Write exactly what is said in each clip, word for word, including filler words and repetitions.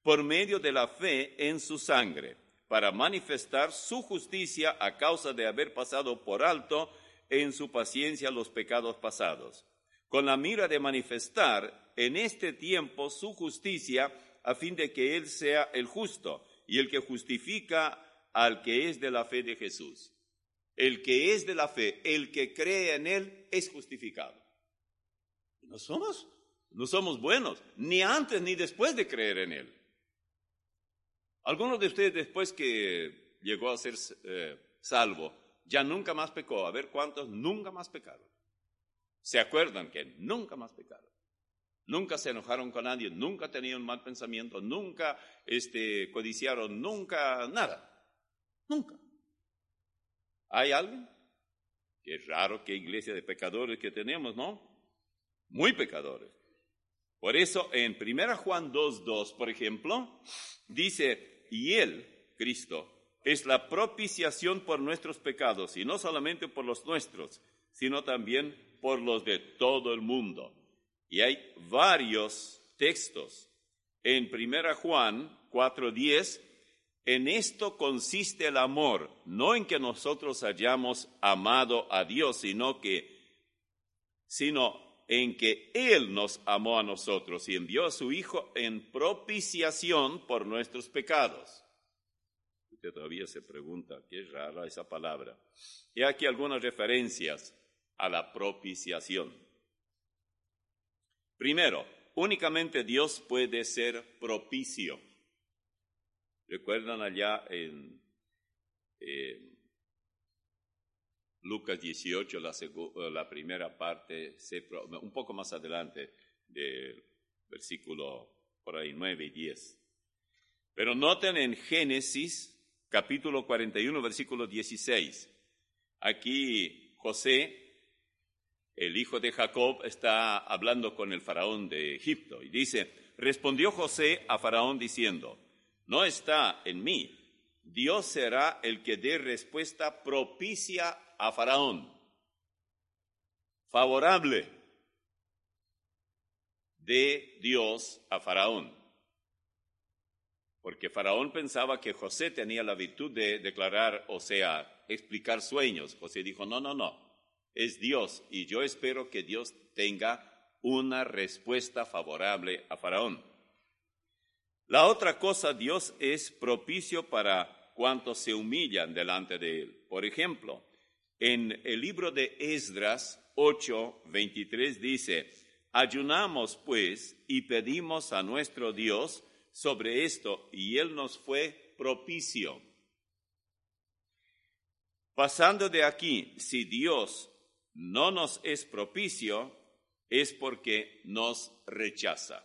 por medio de la fe en su sangre, para manifestar su justicia a causa de haber pasado por alto en su paciencia los pecados pasados, con la mira de manifestar en este tiempo su justicia, a fin de que Él sea el justo y el que justifica al que es de la fe de Jesús. El que es de la fe, el que cree en Él, es justificado. No somos, no somos buenos, ni antes ni después de creer en Él. Algunos de ustedes, después que llegó a ser eh, salvo, ya nunca más pecó. A ver cuántos nunca más pecaron. ¿Se acuerdan que nunca más pecaron? Nunca se enojaron con nadie, nunca tenían mal pensamiento, nunca este, codiciaron, nunca, nada. Nunca. ¿Hay alguien? Qué raro, qué iglesia de pecadores que tenemos, ¿no? Muy pecadores. Por eso en primera Juan dos dos, por ejemplo, dice, y Él, Cristo, es la propiciación por nuestros pecados, y no solamente por los nuestros, sino también por los de todo el mundo. Y hay varios textos. En primera Juan cuatro diez, en esto consiste el amor, no en que nosotros hayamos amado a Dios, sino que, sino en que Él nos amó a nosotros y envió a su Hijo en propiciación por nuestros pecados. Usted todavía se pregunta, qué rara esa palabra. Y aquí algunas referencias a la propiciación. Primero, únicamente Dios puede ser propicio. ¿Recuerdan allá en eh, Lucas dieciocho, la, la primera parte, un poco más adelante del versículo por ahí nueve y diez? Pero noten en Génesis capítulo cuarenta y uno, versículo dieciséis. Aquí José, el hijo de Jacob, está hablando con el faraón de Egipto y dice, respondió José a faraón diciendo, no está en mí, Dios será el que dé respuesta propicia a faraón, favorable de Dios a faraón. Porque faraón pensaba que José tenía la virtud de declarar, o sea, explicar sueños. José dijo, no, no, no, es Dios, y yo espero que Dios tenga una respuesta favorable a faraón. La otra cosa, Dios es propicio para cuantos se humillan delante de Él. Por ejemplo, en el libro de Esdras ocho veintitrés dice, ayunamos pues y pedimos a nuestro Dios sobre esto, y Él nos fue propicio. Pasando de aquí, si Dios no nos es propicio, es porque nos rechaza.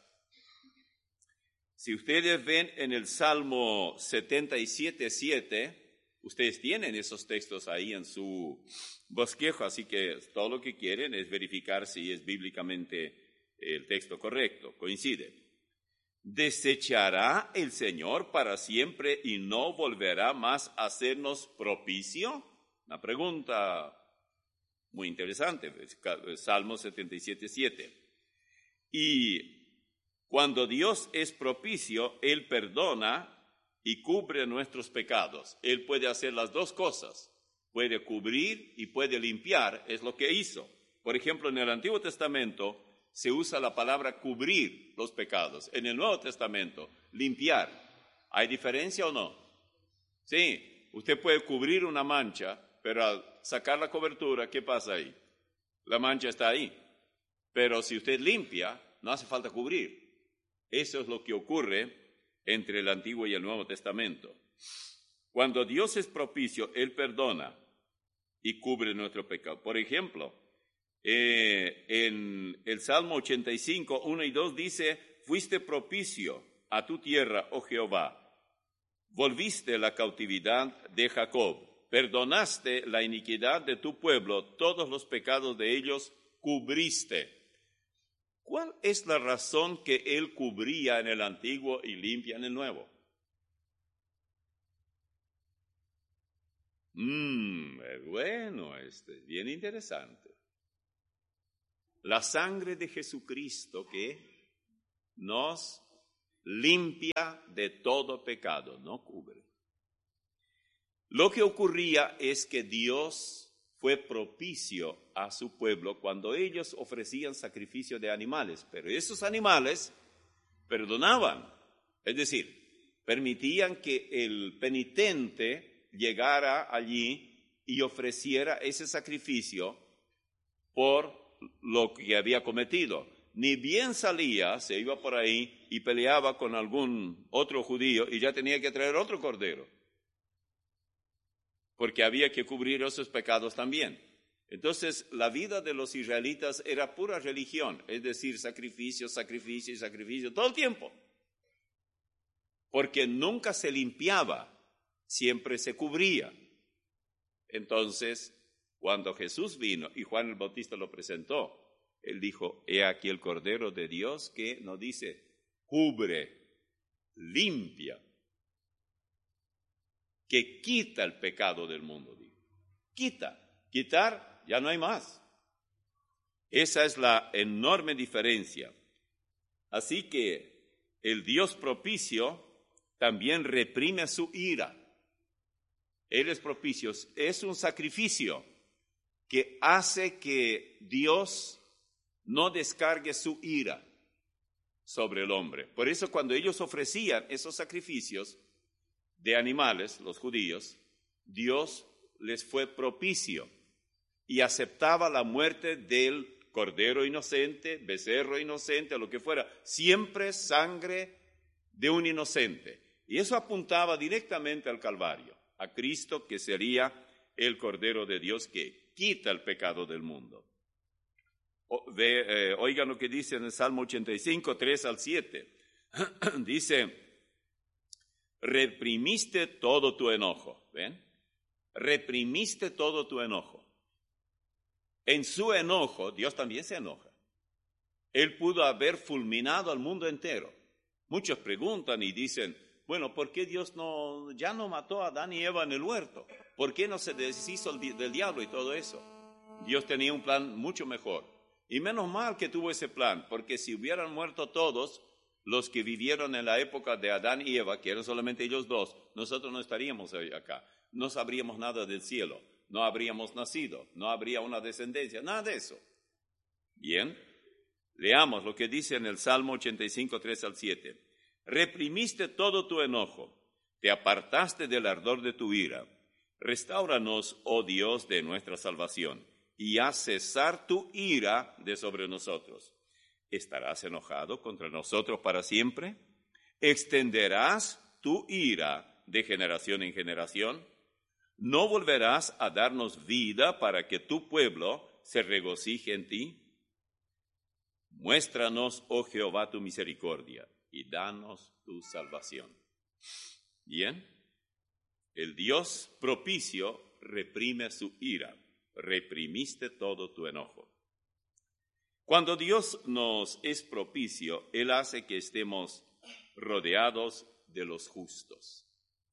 Si ustedes ven en el Salmo setenta y siete siete, ustedes tienen esos textos ahí en su bosquejo, así que todo lo que quieren es verificar si es bíblicamente el texto correcto, coincide. ¿Desechará el Señor para siempre y no volverá más a hacernos propicio? Una pregunta muy interesante, Salmo setenta y siete siete. Y cuando Dios es propicio, Él perdona y cubre nuestros pecados. Él puede hacer las dos cosas, puede cubrir y puede limpiar, es lo que hizo. Por ejemplo, en el Antiguo Testamento se usa la palabra cubrir los pecados. En el Nuevo Testamento, limpiar. ¿Hay diferencia o no? Sí, usted puede cubrir una mancha, pero al sacar la cobertura, ¿qué pasa ahí? La mancha está ahí. Pero si usted limpia, no hace falta cubrir. Eso es lo que ocurre entre el Antiguo y el Nuevo Testamento. Cuando Dios es propicio, Él perdona y cubre nuestro pecado. Por ejemplo, Eh, en el Salmo ochenta y cinco, uno y dos dice, fuiste propicio a tu tierra, oh Jehová, volviste la cautividad de Jacob, perdonaste la iniquidad de tu pueblo, todos los pecados de ellos cubriste. ¿Cuál es la razón que Él cubría en el Antiguo y limpia en el Nuevo? Mmm, bueno, este, bien interesante. La sangre de Jesucristo que nos limpia de todo pecado, no cubre. Lo que ocurría es que Dios fue propicio a su pueblo cuando ellos ofrecían sacrificio de animales, pero esos animales perdonaban, es decir, permitían que el penitente llegara allí y ofreciera ese sacrificio por lo que había cometido. Ni bien salía, se iba por ahí y peleaba con algún otro judío y ya tenía que traer otro cordero, porque había que cubrir esos pecados también. Entonces, la vida de los israelitas era pura religión, es decir, sacrificio, sacrificio y sacrificio, todo el tiempo. Porque nunca se limpiaba, siempre se cubría. Entonces, cuando Jesús vino y Juan el Bautista lo presentó, él dijo, he aquí el Cordero de Dios que nos dice, cubre, limpia, que quita el pecado del mundo. Digo. Quita, quitar, ya no hay más. Esa es la enorme diferencia. Así que el Dios propicio también reprime su ira. Él es propicio, es un sacrificio que hace que Dios no descargue su ira sobre el hombre. Por eso cuando ellos ofrecían esos sacrificios de animales, los judíos, Dios les fue propicio y aceptaba la muerte del cordero inocente, becerro inocente, lo que fuera, siempre sangre de un inocente. Y eso apuntaba directamente al Calvario, a Cristo, que sería el Cordero de Dios que quita el pecado del mundo. O, ve, eh, oigan lo que dice en el Salmo ochenta y cinco, tres al siete. Dice, reprimiste todo tu enojo, ¿ven? Reprimiste todo tu enojo. En su enojo, Dios también se enoja. Él pudo haber fulminado al mundo entero. Muchos preguntan y dicen, bueno, ¿por qué Dios no, ya no mató a Adán y Eva en el huerto? ¿Por qué no se deshizo del diablo y todo eso? Dios tenía un plan mucho mejor. Y menos mal que tuvo ese plan, porque si hubieran muerto todos los que vivieron en la época de Adán y Eva, que eran solamente ellos dos, nosotros no estaríamos acá. No sabríamos nada del cielo, no habríamos nacido, no habría una descendencia, nada de eso. Bien, leamos lo que dice en el Salmo ochenta y cinco, tres al siete. Reprimiste todo tu enojo, te apartaste del ardor de tu ira. Restáuranos, oh Dios de nuestra salvación, y haz cesar tu ira de sobre nosotros. ¿Estarás enojado contra nosotros para siempre? ¿Extenderás tu ira de generación en generación? ¿No volverás a darnos vida para que tu pueblo se regocije en ti? Muéstranos, oh Jehová, tu misericordia y danos tu salvación. Bien, el Dios propicio reprime su ira. Reprimiste todo tu enojo. Cuando Dios nos es propicio, Él hace que estemos rodeados de los justos.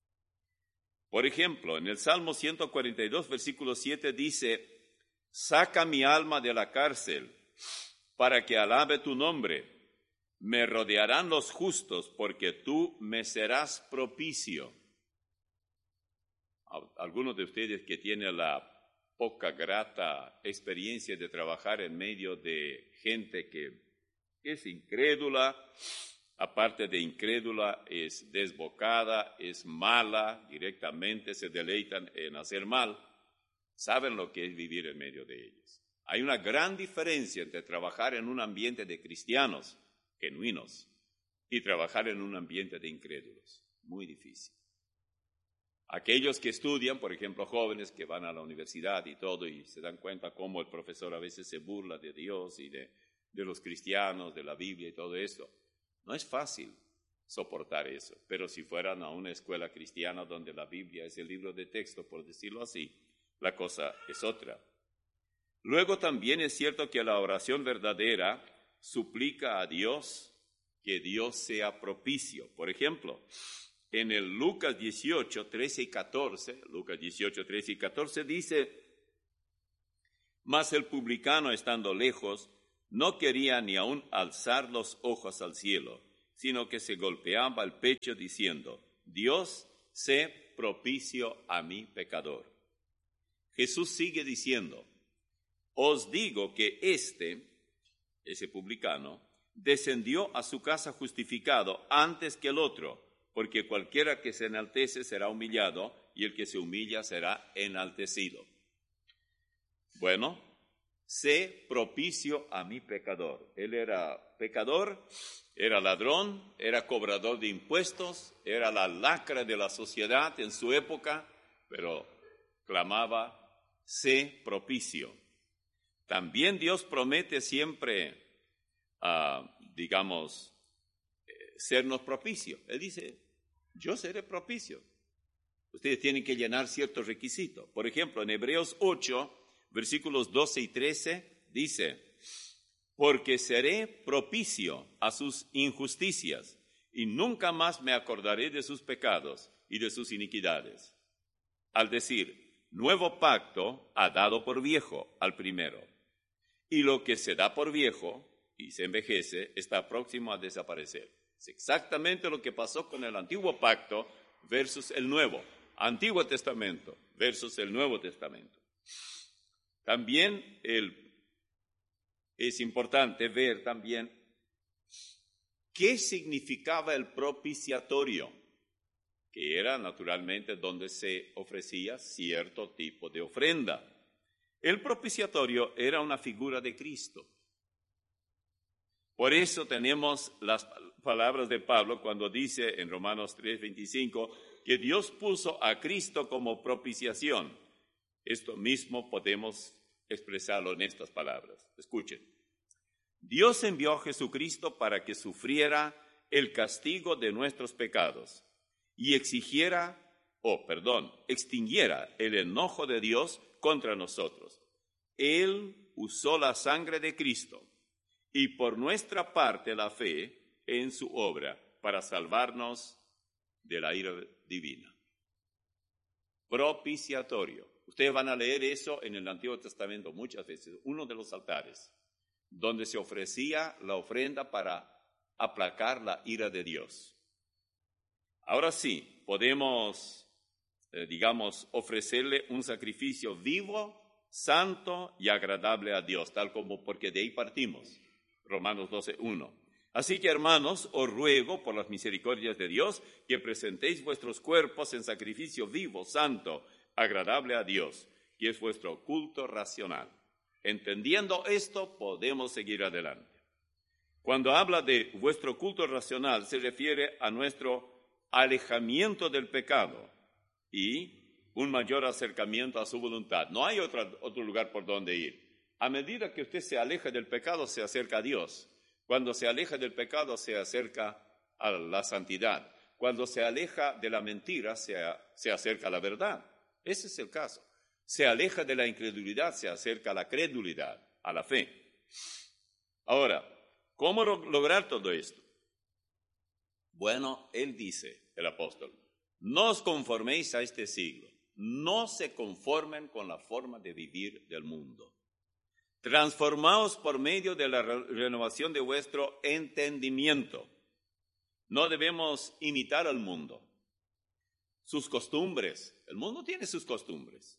Por ejemplo, en el Salmo ciento cuarenta y dos, versículo siete dice, saca mi alma de la cárcel para que alabe tu nombre. Me rodearán los justos porque tú me serás propicio. Algunos de ustedes que tienen la poca grata experiencia de trabajar en medio de gente que es incrédula, aparte de incrédula, es desbocada, es mala, directamente se deleitan en hacer mal, saben lo que es vivir en medio de ellos. Hay una gran diferencia entre trabajar en un ambiente de cristianos genuinos y trabajar en un ambiente de incrédulos. Muy difícil. Aquellos que estudian, por ejemplo, jóvenes que van a la universidad y todo, y se dan cuenta cómo el profesor a veces se burla de Dios y de, de los cristianos, de la Biblia y todo eso. No es fácil soportar eso, pero si fueran a una escuela cristiana donde la Biblia es el libro de texto, por decirlo así, la cosa es otra. Luego también es cierto que la oración verdadera suplica a Dios que Dios sea propicio. Por ejemplo, en el Lucas dieciocho, trece y catorce, Lucas dieciocho, trece y catorce dice, mas el publicano estando lejos no quería ni aun alzar los ojos al cielo, sino que se golpeaba el pecho diciendo, Dios, sé propicio a mi pecador. Jesús sigue diciendo, os digo que éste, ese publicano, descendió a su casa justificado antes que el otro, porque cualquiera que se enaltece será humillado, y el que se humilla será enaltecido. Bueno, sé propicio a mi pecador. Él era pecador, era ladrón, era cobrador de impuestos, era la lacra de la sociedad en su época, pero clamaba, sé propicio. También Dios promete siempre, uh, digamos, eh, sernos propicio. Él dice, yo seré propicio. Ustedes tienen que llenar ciertos requisitos. Por ejemplo, en Hebreos ocho, versículos doce y trece, dice, porque seré propicio a sus injusticias, y nunca más me acordaré de sus pecados y de sus iniquidades. Al decir, nuevo pacto ha dado por viejo al primero, y lo que se da por viejo y se envejece está próximo a desaparecer. Es exactamente lo que pasó con el antiguo pacto versus el nuevo. Antiguo Testamento versus el Nuevo Testamento. También el, es importante ver también qué significaba el propiciatorio, que era naturalmente donde se ofrecía cierto tipo de ofrenda. El propiciatorio era una figura de Cristo. Por eso tenemos las palabras de Pablo cuando dice en Romanos tres veinticinco que Dios puso a Cristo como propiciación. Esto mismo podemos expresarlo en estas palabras. Escuchen. Dios envió a Jesucristo para que sufriera el castigo de nuestros pecados y exigiera, o oh, perdón, extinguiera el enojo de Dios contra nosotros. Él usó la sangre de Cristo y por nuestra parte la fe en su obra para salvarnos de la ira divina. Propiciatorio. Ustedes van a leer eso en el Antiguo Testamento muchas veces, uno de los altares, donde se ofrecía la ofrenda para aplacar la ira de Dios. Ahora sí, podemos, eh, digamos, ofrecerle un sacrificio vivo, santo y agradable a Dios, tal como porque de ahí partimos. Romanos doce uno. Así que, hermanos, os ruego por las misericordias de Dios que presentéis vuestros cuerpos en sacrificio vivo, santo, agradable a Dios, que es vuestro culto racional. Entendiendo esto, podemos seguir adelante. Cuando habla de vuestro culto racional, se refiere a nuestro alejamiento del pecado y un mayor acercamiento a su voluntad. No hay otra, otro lugar por donde ir. A medida que usted se aleja del pecado, se acerca a Dios. Cuando se aleja del pecado, se acerca a la santidad. Cuando se aleja de la mentira, se, se acerca a la verdad. Ese es el caso. Se aleja de la incredulidad, se acerca a la credulidad, a la fe. Ahora, ¿cómo lograr todo esto? Bueno, él dice, el apóstol, no os conforméis a este siglo, no se conformen con la forma de vivir del mundo. Transformaos por medio de la re- renovación de vuestro entendimiento. No debemos imitar al mundo. Sus costumbres, el mundo tiene sus costumbres,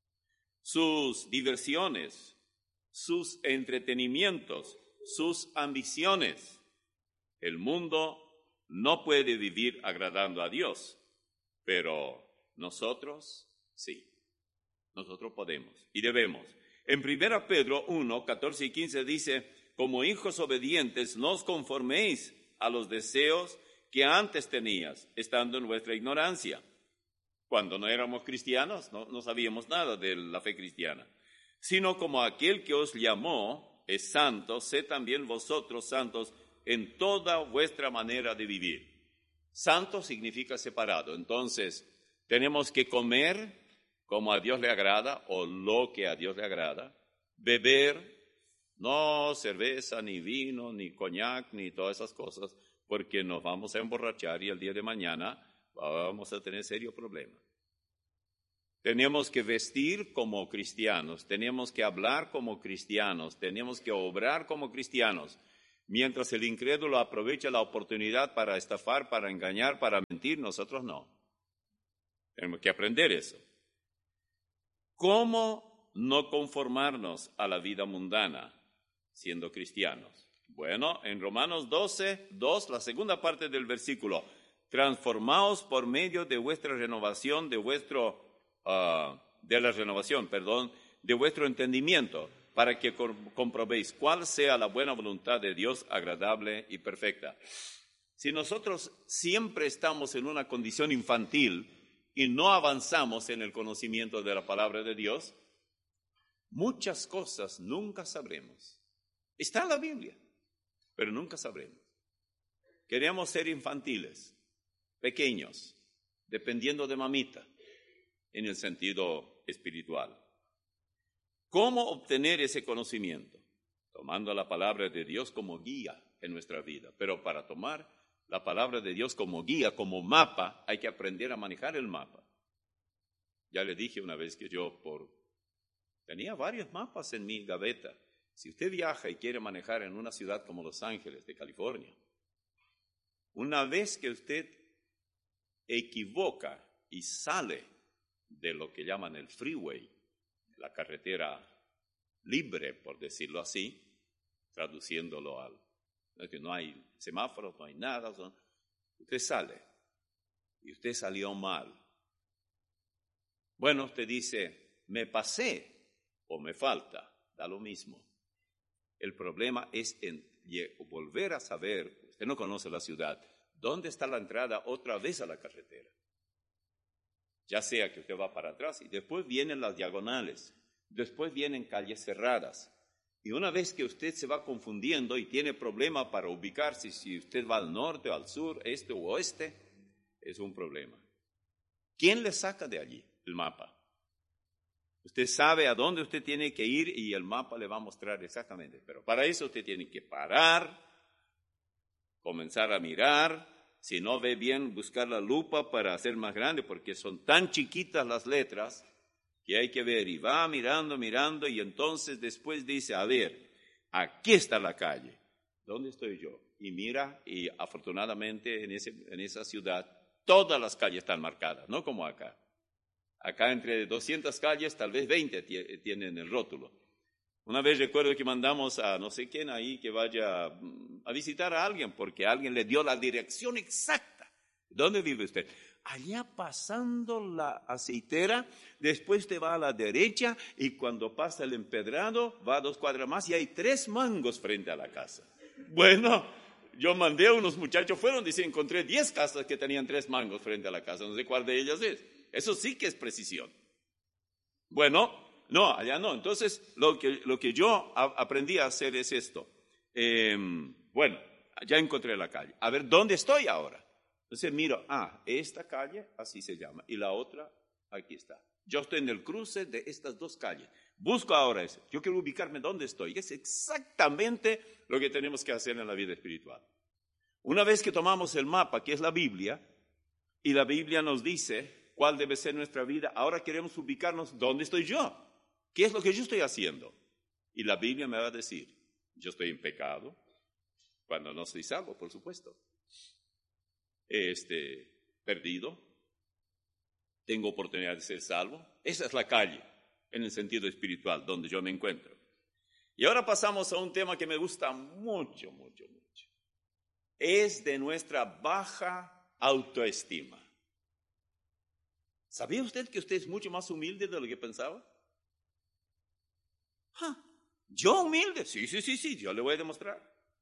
sus diversiones, sus entretenimientos, sus ambiciones. El mundo no puede vivir agradando a Dios, pero nosotros sí, nosotros podemos y debemos. En primera Pedro uno, catorce y quince dice, como hijos obedientes, no os conforméis a los deseos que antes tenías, estando en vuestra ignorancia. Cuando no éramos cristianos, no, no sabíamos nada de la fe cristiana, sino como aquel que os llamó es santo, sed también vosotros santos en toda vuestra manera de vivir. Santo significa separado, entonces tenemos que comer como a Dios le agrada o lo que a Dios le agrada, beber, no cerveza, ni vino, ni coñac, ni todas esas cosas, porque nos vamos a emborrachar y el día de mañana vamos a tener serio problema. Tenemos que vestir como cristianos, tenemos que hablar como cristianos, tenemos que obrar como cristianos, Mientras el incrédulo aprovecha la oportunidad para estafar, para engañar, para mentir, nosotros no. Tenemos que aprender eso. ¿Cómo no conformarnos a la vida mundana siendo cristianos? Bueno, en Romanos doce, dos, la segunda parte del versículo, transformaos por medio de vuestra renovación, de vuestro, uh, de la renovación, perdón, de vuestro entendimiento, para que comprobéis cuál sea la buena voluntad de Dios, agradable y perfecta. Si nosotros siempre estamos en una condición infantil y no avanzamos en el conocimiento de la palabra de Dios, muchas cosas nunca sabremos. Está en la Biblia, pero nunca sabremos. Queremos ser infantiles, pequeños, dependiendo de mamita, en el sentido espiritual. ¿Cómo obtener ese conocimiento? Tomando la palabra de Dios como guía en nuestra vida. Pero para tomar la palabra de Dios como guía, como mapa, hay que aprender a manejar el mapa. Ya le dije una vez que yo por, tenía varios mapas en mi gaveta. Si usted viaja y quiere manejar en una ciudad como Los Ángeles, de California, una vez que usted equivoca y sale de lo que llaman el freeway, la carretera libre, por decirlo así, traduciéndolo al, es que no hay semáforos, no hay nada, son, usted sale y usted salió mal. Bueno, usted dice, me pasé o me falta, da lo mismo. El problema es en volver a saber, usted no conoce la ciudad, ¿dónde está la entrada otra vez a la carretera? Ya sea que usted va para atrás y después vienen las diagonales, después vienen calles cerradas. Y una vez que usted se va confundiendo y tiene problema para ubicarse, si usted va al norte, al sur, este o oeste, es un problema. ¿Quién le saca de allí el mapa? Usted sabe a dónde usted tiene que ir y el mapa le va a mostrar exactamente. Pero para eso usted tiene que parar, comenzar a mirar. Si no ve bien, buscar la lupa para hacer más grande, porque son tan chiquitas las letras que hay que ver. Y va mirando, mirando, y entonces después dice, a ver, aquí está la calle. ¿Dónde estoy yo? Y mira, y afortunadamente en, ese, en esa ciudad todas las calles están marcadas, no como acá. Acá entre doscientas calles, tal vez veinte tienen el rótulo. Una vez recuerdo que mandamos a no sé quién ahí que vaya a visitar a alguien, porque alguien le dio la dirección exacta. ¿Dónde vive usted? Allá pasando la aceitera, después te va a la derecha y cuando pasa el empedrado, va a dos cuadras más y hay tres mangos frente a la casa. Bueno, yo mandé a unos muchachos, fueron y se encontré diez casas que tenían tres mangos frente a la casa. No sé cuál de ellas es. Eso sí que es precisión. Bueno, no, allá no. Entonces, lo que, lo que yo a, aprendí a hacer es esto. Eh, bueno, ya encontré la calle. A ver, ¿dónde estoy ahora? Entonces miro, ah, esta calle, así se llama, y la otra, aquí está. Yo estoy en el cruce de estas dos calles. Busco ahora eso. Yo quiero ubicarme dónde estoy. Es exactamente lo que tenemos que hacer en la vida espiritual. Una vez que tomamos el mapa, que es la Biblia, y la Biblia nos dice cuál debe ser nuestra vida, ahora queremos ubicarnos dónde estoy yo. ¿Qué es lo que yo estoy haciendo? Y la Biblia me va a decir, yo estoy en pecado, cuando no estoy salvo, por supuesto. Este, perdido, tengo oportunidad de ser salvo. Esa es la calle, en el sentido espiritual, donde yo me encuentro. Y ahora pasamos a un tema que me gusta mucho, mucho, mucho. Es de nuestra baja autoestima. ¿Sabía usted que usted es mucho más humilde de lo que pensaba? ¿Ah, ¿yo humilde? Sí, sí, sí, sí, yo le voy a demostrar.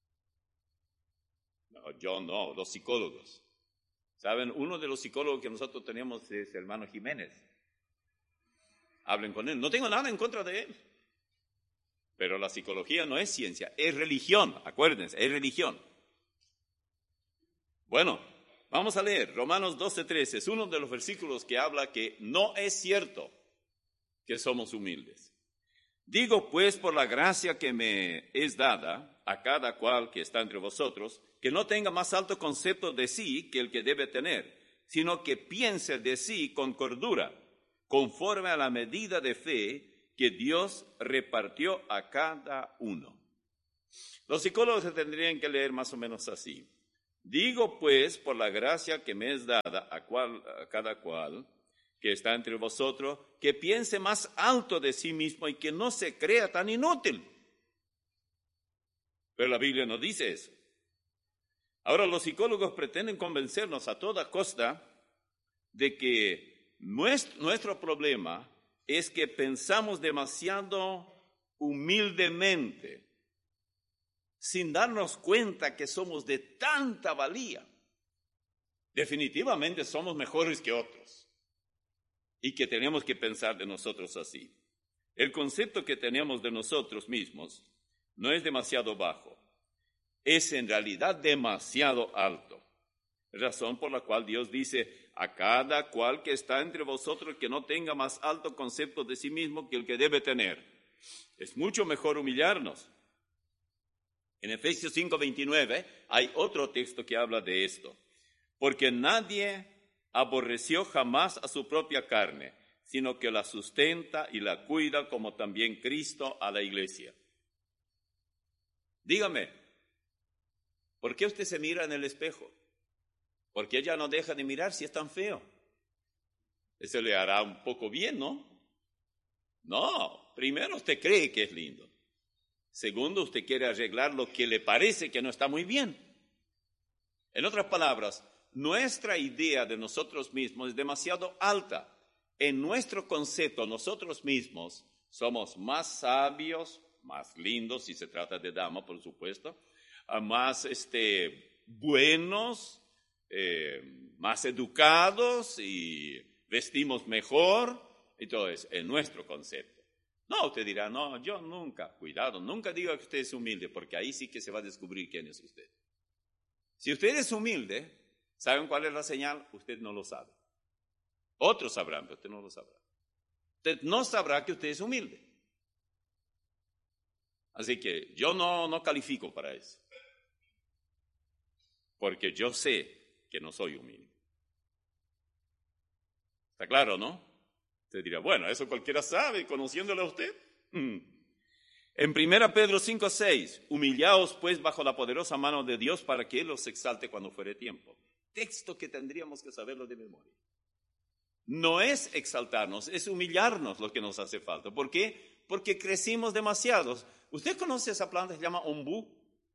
No, yo no, los psicólogos. ¿Saben? Uno de los psicólogos que nosotros tenemos es el hermano Jiménez. Hablen con él. No tengo nada en contra de él. Pero la psicología no es ciencia, es religión. Acuérdense, es religión. Bueno, vamos a leer Romanos doce, trece. Es uno de los versículos que habla que no es cierto que somos humildes. Digo pues por la gracia que me es dada a cada cual que está entre vosotros, que no tenga más alto concepto de sí que el que debe tener, sino que piense de sí con cordura, conforme a la medida de fe que Dios repartió a cada uno. Los psicólogos se tendrían que leer más o menos así. Digo pues, por la gracia que me es dada a, cual, a cada cual que está entre vosotros, que piense más alto de sí mismo y que no se crea tan inútil. Pero la Biblia no dice eso. Ahora los psicólogos pretenden convencernos a toda costa de que nuestro, nuestro problema es que pensamos demasiado humildemente, sin darnos cuenta que somos de tanta valía. Definitivamente somos mejores que otros y que tenemos que pensar de nosotros así. El concepto que tenemos de nosotros mismos no es demasiado bajo, es en realidad demasiado alto. Razón por la cual Dios dice a cada cual que está entre vosotros que no tenga más alto concepto de sí mismo que el que debe tener. Es mucho mejor humillarnos. En Efesios cinco veintinueve hay otro texto que habla de esto. Porque nadie aborreció jamás a su propia carne, sino que la sustenta y la cuida, como también Cristo a la iglesia. Dígame, ¿por qué usted se mira en el espejo? ¿Por qué ella no deja de mirar si es tan feo? Eso le hará un poco bien, ¿no? No, primero usted cree que es lindo. Segundo, usted quiere arreglar lo que le parece que no está muy bien. En otras palabras, nuestra idea de nosotros mismos es demasiado alta. En nuestro concepto, nosotros mismos somos más sabios, más lindos, si se trata de dama, por supuesto, más este, buenos, eh, más educados y vestimos mejor, y todo eso, en nuestro concepto. No, usted dirá, no, yo nunca, cuidado, nunca diga que usted es humilde, porque ahí sí que se va a descubrir quién es usted. Si usted es humilde, ¿saben cuál es la señal? Usted no lo sabe. Otros sabrán, pero usted no lo sabrá. Usted no sabrá que usted es humilde. Así que yo no, no califico para eso. Porque yo sé que no soy humilde. ¿Está claro, no? Usted dirá, bueno, eso cualquiera sabe, conociéndole a usted. Mm. En primera Pedro cinco seis, humillaos pues bajo la poderosa mano de Dios para que Él os exalte cuando fuere tiempo. Texto que tendríamos que saberlo de memoria. No es exaltarnos, es humillarnos lo que nos hace falta. ¿Por qué? Porque crecimos demasiados. ¿Usted conoce esa planta que se llama ombú?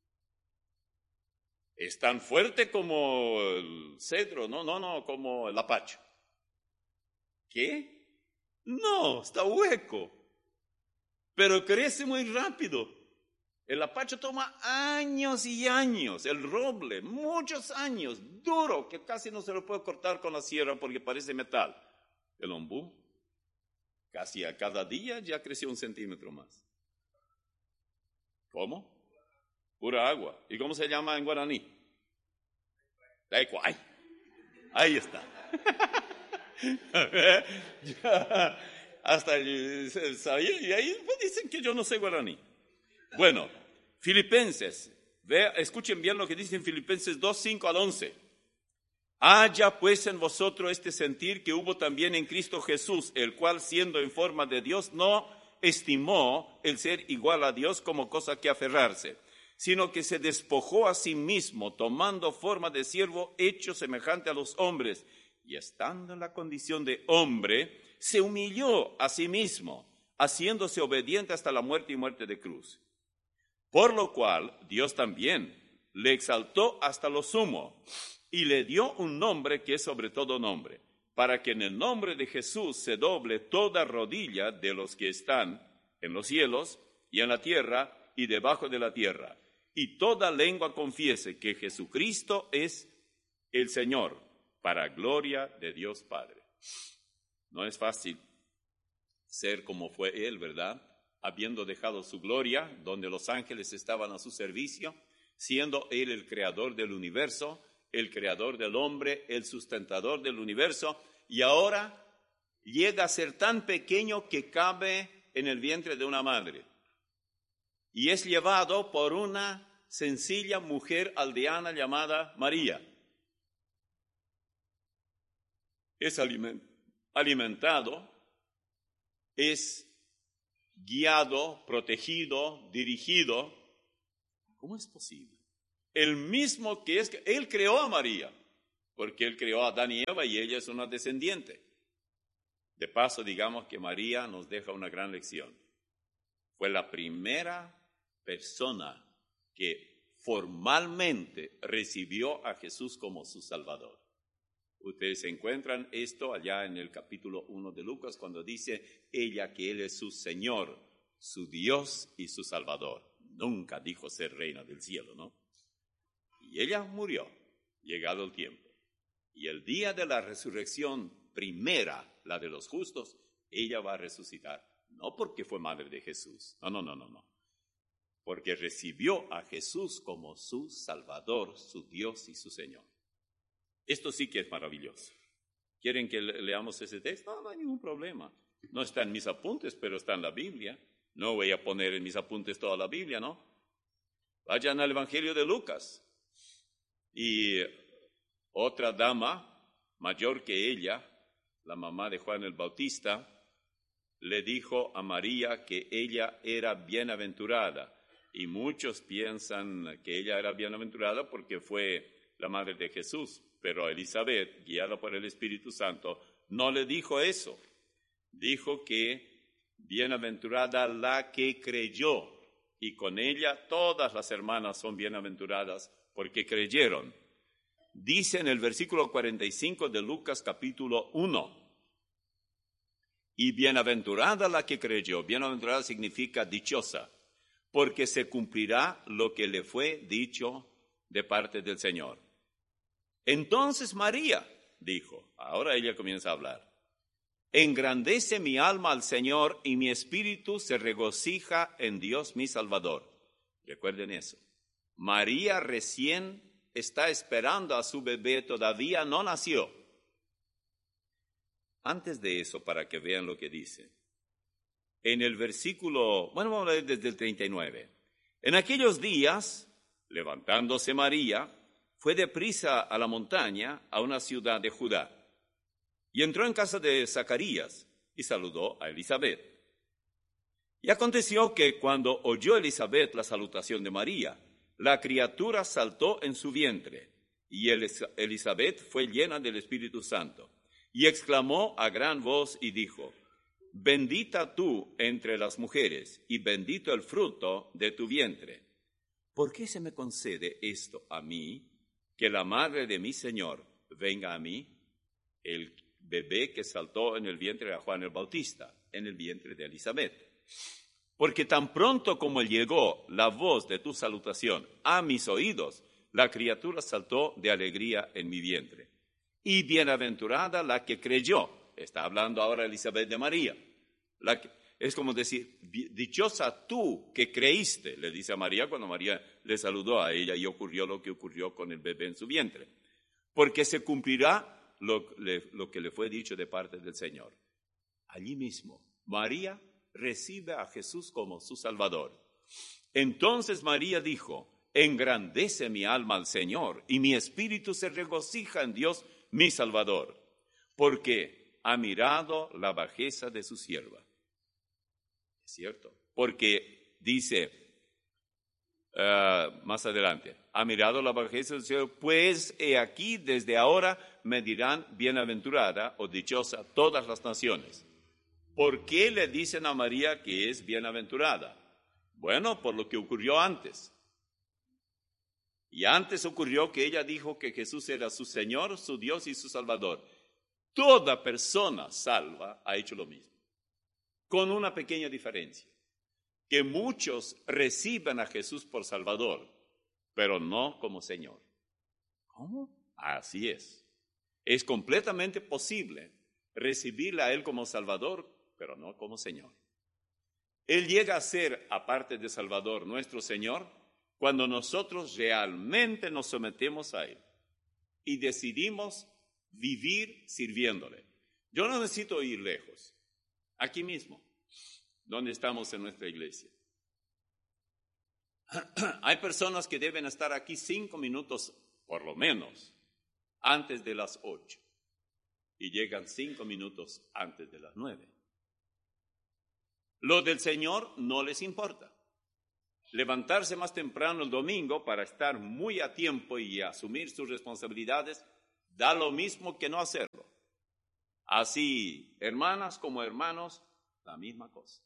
Es tan fuerte como el cedro, no, no, no, como el apacho. ¿Qué? No, está hueco, pero crece muy rápido. El apacho toma años y años, el roble, muchos años, duro, que casi no se lo puede cortar con la sierra porque parece metal. El ombú, casi a cada día ya creció un centímetro más. ¿Cómo? Pura agua. ¿Y cómo se llama en guaraní? Taekwai. Ahí está. Ya, hasta sabía, y ahí pues, dicen que yo no sé guaraní. Bueno, Filipenses, ve, escuchen bien lo que dice en Filipenses dos, cinco al once. Haya pues en vosotros este sentir que hubo también en Cristo Jesús, el cual siendo en forma de Dios no estimó el ser igual a Dios como cosa que aferrarse, sino que se despojó a sí mismo, tomando forma de siervo hecho semejante a los hombres, y estando en la condición de hombre, se humilló a sí mismo, haciéndose obediente hasta la muerte y muerte de cruz. Por lo cual, Dios también le exaltó hasta lo sumo, y le dio un nombre que es sobre todo nombre, para que en el nombre de Jesús se doble toda rodilla de los que están en los cielos y en la tierra y debajo de la tierra, y toda lengua confiese que Jesucristo es el Señor, para gloria de Dios Padre. No es fácil ser como fue Él, ¿verdad? Habiendo dejado su gloria, donde los ángeles estaban a su servicio, siendo Él el creador del universo, el creador del hombre, el sustentador del universo, y ahora llega a ser tan pequeño que cabe en el vientre de una madre. Y es llevado por una sencilla mujer aldeana llamada María. Es alimentado, es guiado, protegido, dirigido ¿Cómo es posible? El mismo que es, él creó a María, porque él creó a Adán y Eva y ella es una descendiente. De paso, digamos que María nos deja una gran lección. Fue la primera persona que formalmente recibió a Jesús como su Salvador. Ustedes encuentran esto allá en el capítulo uno de Lucas, cuando dice ella que Él es su Señor, su Dios y su Salvador. Nunca dijo ser reina del cielo, ¿no? Y ella murió, llegado el tiempo. Y el día de la resurrección primera, la de los justos, ella va a resucitar. No porque fue madre de Jesús, no, no, no, no, no. Porque recibió a Jesús como su Salvador, su Dios y su Señor. Esto sí que es maravilloso. ¿Quieren que leamos ese texto? No, no hay ningún problema. No está en mis apuntes, pero está en la Biblia. No voy a poner en mis apuntes toda la Biblia, ¿no? Vayan al Evangelio de Lucas. Y otra dama, mayor que ella, la mamá de Juan el Bautista, le dijo a María que ella era bienaventurada. Y muchos piensan que ella era bienaventurada porque fue la madre de Jesús. Pero Elizabeth, guiada por el Espíritu Santo, no le dijo eso. Dijo que bienaventurada la que creyó. Y con ella todas las hermanas son bienaventuradas porque creyeron. Dice en el versículo cuarenta y cinco de Lucas capítulo uno. Y bienaventurada la que creyó. Bienaventurada significa dichosa, porque se cumplirá lo que le fue dicho de parte del Señor. Entonces María dijo, ahora ella comienza a hablar, engrandece mi alma al Señor y mi espíritu se regocija en Dios mi Salvador. Recuerden eso. María recién está esperando a su bebé, todavía no nació. Antes de eso, para que vean lo que dice, en el versículo, bueno, vamos a leer desde el treinta y nueve. En aquellos días, levantándose María, fue deprisa a la montaña, a una ciudad de Judá, y entró en casa de Zacarías y saludó a Elizabeth. Y aconteció que cuando oyó Elizabeth la salutación de María, la criatura saltó en su vientre, y Elizabeth fue llena del Espíritu Santo, y exclamó a gran voz y dijo, bendita tú entre las mujeres, y bendito el fruto de tu vientre. ¿Por qué se me concede esto a mí? Que la madre de mi Señor venga a mí, el bebé que saltó en el vientre de Juan el Bautista, en el vientre de Elizabeth. Porque tan pronto como llegó la voz de tu salutación a mis oídos, la criatura saltó de alegría en mi vientre. Y bienaventurada la que creyó. Está hablando ahora Elizabeth de María. La que, es como decir, dichosa tú que creíste, le dice a María cuando María le saludó a ella y ocurrió lo que ocurrió con el bebé en su vientre. Porque se cumplirá lo, le, lo que le fue dicho de parte del Señor. Allí mismo, María recibe a Jesús como su Salvador. Entonces María dijo, engrandece mi alma al Señor y mi espíritu se regocija en Dios mi Salvador, porque ha mirado la bajeza de su sierva. Es cierto, porque dice uh, más adelante, ha mirado la bajeza de su sierva, pues he aquí desde ahora me dirán bienaventurada o dichosa todas las naciones. ¿Por qué le dicen a María que es bienaventurada? Bueno, por lo que ocurrió antes. Y antes ocurrió que ella dijo que Jesús era su Señor, su Dios y su Salvador. Toda persona salva ha hecho lo mismo, con una pequeña diferencia, que muchos reciben a Jesús por Salvador, pero no como Señor. ¿Cómo? Así es. Es completamente posible recibirle a Él como Salvador, pero no como Señor. Él llega a ser, aparte de Salvador, nuestro Señor, cuando nosotros realmente nos sometemos a Él y decidimos vivir sirviéndole. Yo no necesito ir lejos, aquí mismo, donde estamos en nuestra iglesia. Hay personas que deben estar aquí cinco minutos, por lo menos, antes de las ocho, y llegan cinco minutos antes de las nueve. Lo del Señor no les importa. levantarse más temprano el domingo para estar muy a tiempo y asumir sus responsabilidades, da lo mismo que no hacerlo. Así, hermanas como hermanos, la misma cosa.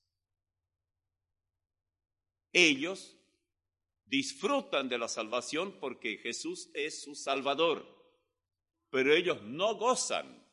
Ellos disfrutan de la salvación porque Jesús es su Salvador, pero ellos no gozan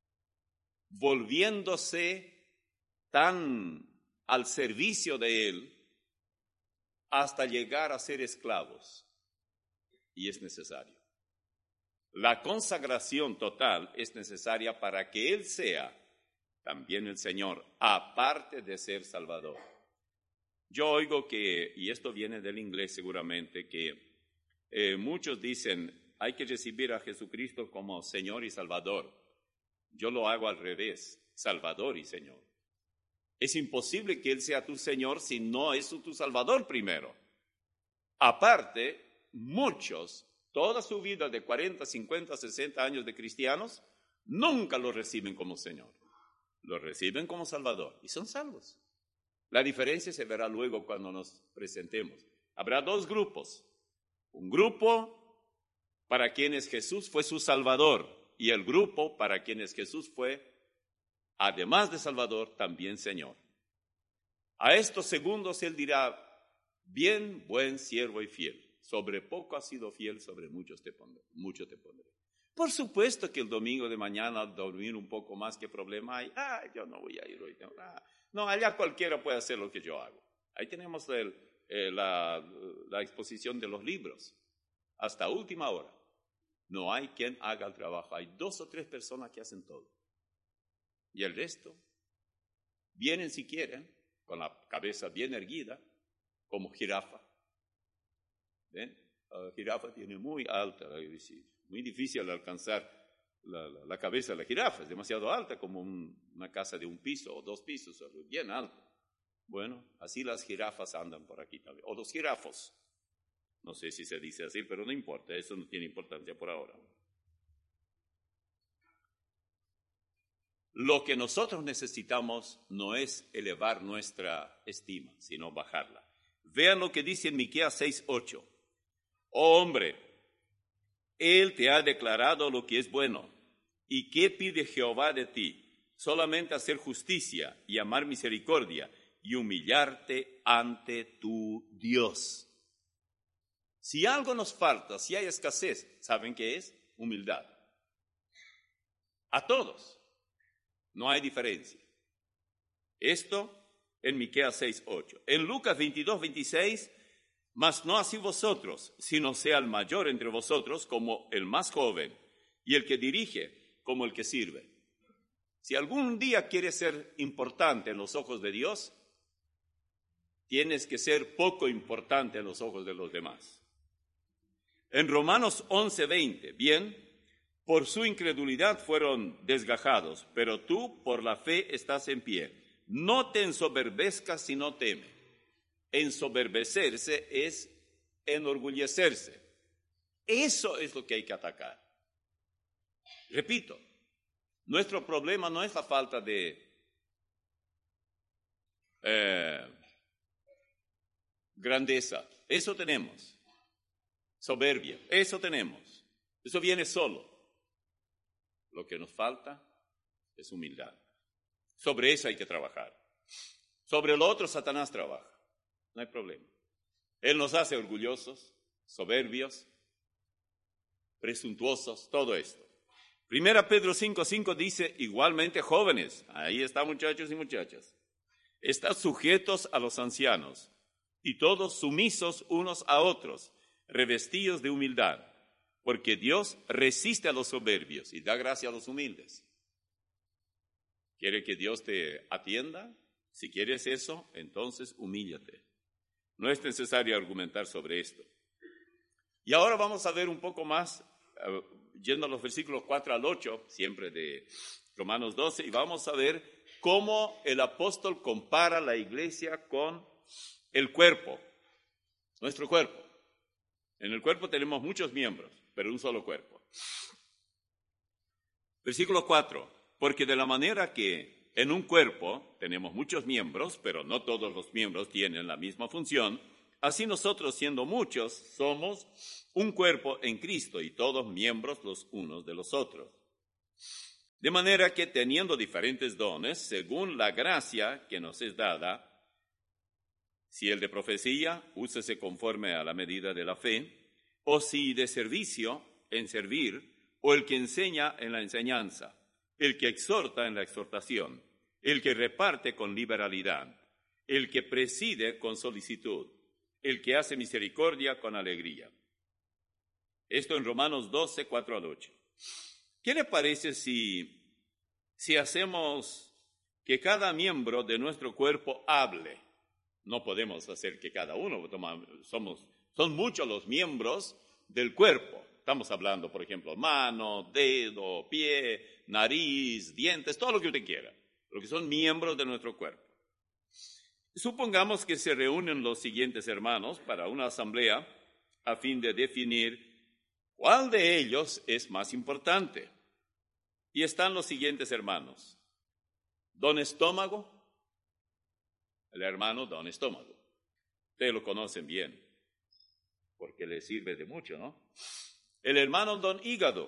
volviéndose tan al servicio de Él hasta llegar a ser esclavos. Y es necesario. La consagración total es necesaria para que Él sea también el Señor, aparte de ser Salvador. Yo oigo que, y esto viene del inglés seguramente, que eh, muchos dicen, hay que recibir a Jesucristo como Señor y Salvador. Yo lo hago al revés, Salvador y Señor. Es imposible que Él sea tu Señor si no es tu Salvador primero. Aparte, muchos, toda su vida de cuarenta, cincuenta, sesenta años de cristianos, nunca lo reciben como Señor. Lo reciben como Salvador y son salvos. La diferencia se verá luego cuando nos presentemos. Habrá dos grupos. Un grupo para quienes Jesús fue su Salvador y el grupo para quienes Jesús fue, además de Salvador, también Señor. A estos segundos Él dirá, bien, buen siervo y fiel. Sobre poco has sido fiel, sobre muchos te pondré, mucho te pondré. Por supuesto que el domingo de mañana dormir un poco más, ¿qué problema hay? Ah, yo no voy a ir hoy. Ah, no, allá cualquiera puede hacer lo que yo hago. Ahí tenemos el, eh, la, la exposición de los libros. Hasta última hora. No hay quien haga el trabajo. Hay dos o tres personas que hacen todo. Y el resto vienen si quieren, con la cabeza bien erguida, como jirafa. ¿Ven? La jirafa tiene muy alta, muy difícil alcanzar la, la, la cabeza de la jirafa, es demasiado alta, como un, una casa de un piso o dos pisos, bien alta. Bueno, así las jirafas andan por aquí también, o los jirafos. No sé si se dice así, pero no importa, eso no tiene importancia por ahora. Lo que nosotros necesitamos no es elevar nuestra estima, sino bajarla. Vean lo que dice en Miqueas seis ocho. Oh hombre, Él te ha declarado lo que es bueno. ¿Y qué pide Jehová de ti? Solamente hacer justicia y amar misericordia y humillarte ante tu Dios. Si algo nos falta, si hay escasez, ¿saben qué es? Humildad. A todos. No hay diferencia. Esto en Miqueas seis ocho. En Lucas veintidós veintiséis, mas no así vosotros, sino sea el mayor entre vosotros como el más joven, y el que dirige como el que sirve. Si algún día quieres ser importante en los ojos de Dios, tienes que ser poco importante en los ojos de los demás. En Romanos once veinte, bien, por su incredulidad fueron desgajados, pero tú por la fe estás en pie. No te ensoberbezcas sino teme. Ensoberbecerse es enorgullecerse. Eso es lo que hay que atacar. Repito, nuestro problema no es la falta de eh, grandeza. Eso tenemos. Soberbia. Eso tenemos. Eso viene solo. Lo que nos falta es humildad. Sobre eso hay que trabajar. Sobre lo otro Satanás trabaja. No hay problema. Él nos hace orgullosos, soberbios, presuntuosos, todo esto. Primera Pedro cinco cinco dice, igualmente jóvenes, ahí están muchachos y muchachas, están sujetos a los ancianos y todos sumisos unos a otros, revestidos de humildad. Porque Dios resiste a los soberbios y da gracia a los humildes. ¿Quiere que Dios te atienda? Si quieres eso, entonces humíllate. No es necesario argumentar sobre esto. Y ahora vamos a ver un poco más, uh, yendo a los versículos cuatro al ocho, siempre de Romanos doce, y vamos a ver cómo el apóstol compara la iglesia con el cuerpo, nuestro cuerpo. En el cuerpo tenemos muchos miembros, pero un solo cuerpo. Versículo cuatro. Porque de la manera que en un cuerpo tenemos muchos miembros, pero no todos los miembros tienen la misma función, así nosotros, siendo muchos, somos un cuerpo en Cristo y todos miembros los unos de los otros. De manera que teniendo diferentes dones, según la gracia que nos es dada, si el de profecía, úsese conforme a la medida de la fe, o si de servicio, en servir, o el que enseña en la enseñanza, el que exhorta en la exhortación, el que reparte con liberalidad, el que preside con solicitud, el que hace misericordia con alegría. Esto en Romanos doce, cuatro al ocho. ¿Qué le parece si, si hacemos que cada miembro de nuestro cuerpo hable? No podemos hacer que cada uno, somos, son muchos los miembros del cuerpo. Estamos hablando, por ejemplo, mano, dedo, pie, nariz, dientes, todo lo que usted quiera, lo que son miembros de nuestro cuerpo. Supongamos que se reúnen los siguientes hermanos para una asamblea a fin de definir cuál de ellos es más importante. Y están los siguientes hermanos. Don Estómago, el hermano Don Estómago. Ustedes lo conocen bien, porque le sirve de mucho, ¿no? El hermano Don Hígado,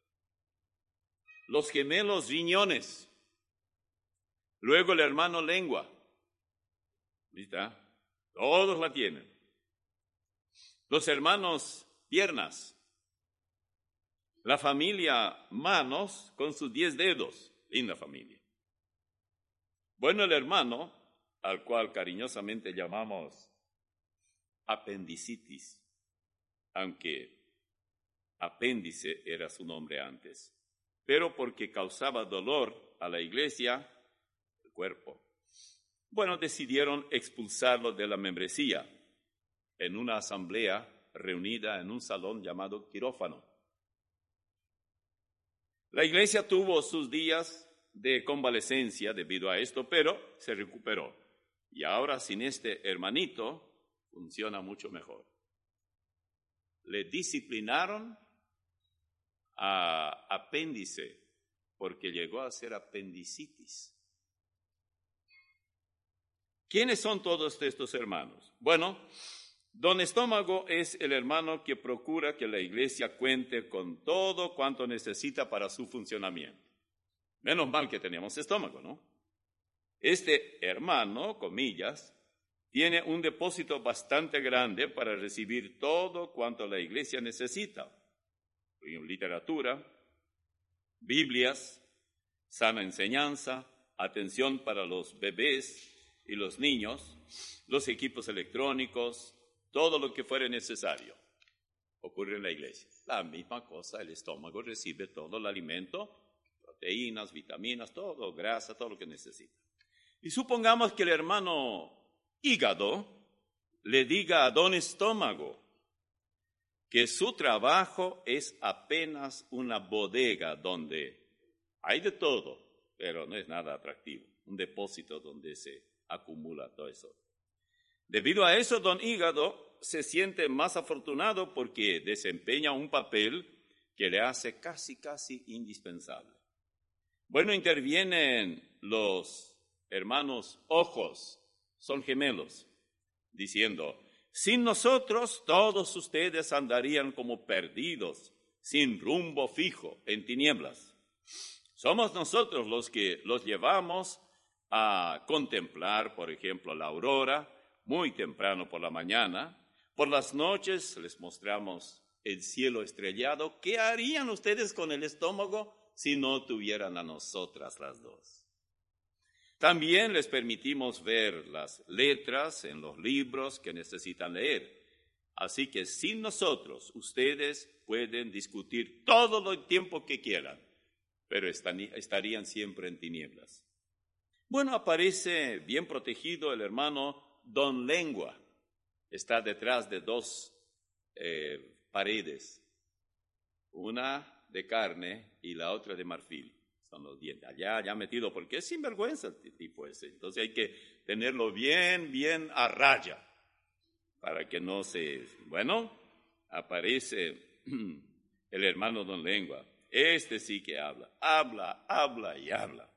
los gemelos riñones, luego el hermano Lengua. ¿Viste? Todos la tienen. Los hermanos Piernas, la familia Manos con sus diez dedos, linda familia. Bueno, el hermano, al cual cariñosamente llamamos apendicitis, aunque apéndice era su nombre antes, pero porque causaba dolor a la iglesia, el cuerpo. Bueno, decidieron expulsarlo de la membresía en una asamblea reunida en un salón llamado quirófano. La iglesia tuvo sus días de convalecencia debido a esto, pero se recuperó. Y ahora sin este hermanito funciona mucho mejor. Le disciplinaron a apéndice porque llegó a ser apendicitis. ¿Quiénes son todos estos hermanos? Bueno, Don Estómago es el hermano que procura que la iglesia cuente con todo cuanto necesita para su funcionamiento. Menos mal que tenemos estómago, ¿no? Este hermano, comillas, tiene un depósito bastante grande para recibir todo cuanto la iglesia necesita. Literatura, Biblias, sana enseñanza, atención para los bebés y los niños, los equipos electrónicos, todo lo que fuere necesario. Ocurre en la iglesia. La misma cosa, el estómago recibe todo el alimento, proteínas, vitaminas, todo, grasa, todo lo que necesita. Y supongamos que el hermano Hígado le diga a Don Estómago que su trabajo es apenas una bodega donde hay de todo, pero no es nada atractivo, un depósito donde se acumula todo eso. Debido a eso, Don Hígado se siente más afortunado porque desempeña un papel que le hace casi, casi indispensable. Bueno, intervienen los hermanos Ojos, son gemelos, diciendo: sin nosotros todos ustedes andarían como perdidos, sin rumbo fijo, en tinieblas. Somos nosotros los que los llevamos a contemplar, por ejemplo, la aurora, muy temprano por la mañana. Por las noches les mostramos el cielo estrellado. ¿Qué harían ustedes con el estómago si no tuvieran a nosotras las dos? También les permitimos ver las letras en los libros que necesitan leer. Así que sin nosotros, ustedes pueden discutir todo el tiempo que quieran, pero están, estarían siempre en tinieblas. Bueno, aparece bien protegido el hermano Don Lengua. Está detrás de dos eh, paredes, una de carne y la otra de marfil. Son los dientes, allá, allá metido, porque es sinvergüenza el tipo ese. Entonces hay que tenerlo bien, bien a raya, para que no se... Bueno, aparece el hermano Don Lengua. Este sí que habla, habla, habla y habla.